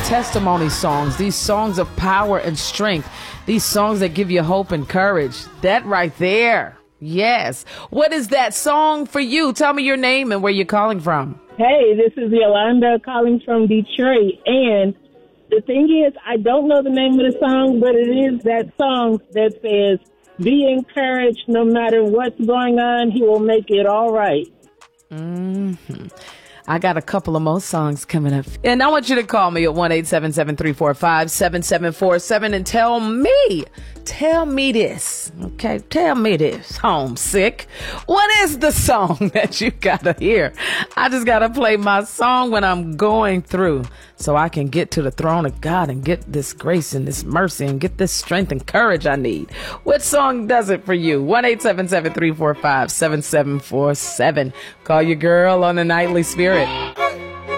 testimony songs, these songs of power and strength, these songs that give you hope and courage. That right there. Yes. What is that song for you? Tell me your name and where you're calling from. Hey, this is Yolanda calling from Detroit. And the thing is, I don't know the name of the song, but it is that song that says, be encouraged no matter what's going on. He will make it all right. Mm-hmm. I got a couple of more songs coming up. And I want you to call me at 1-877-345-7747 and tell me this. Okay, tell me this, homesick. What is the song that you gotta hear? I just gotta play my song when I'm going through so I can get to the throne of God and get this grace and this mercy and get this strength and courage I need. What song does it for you? 1-877-345-7747. Call your girl on the Nightly Spirit.